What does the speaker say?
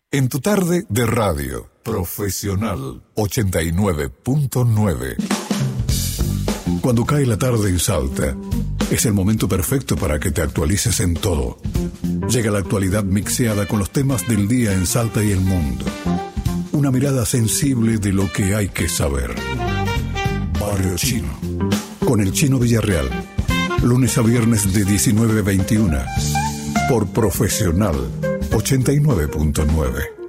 En tu tarde de radio, Profesional 89.9. Cuando cae la tarde en Salta, es el momento perfecto para que te actualices en todo. Llega la actualidad mixeada con los temas del día en Salta y el mundo. Una mirada sensible de lo que hay que saber. Barrio Chino, con el Chino Villarreal. Lunes a viernes de 19 a 21. Por Profesional 89.9.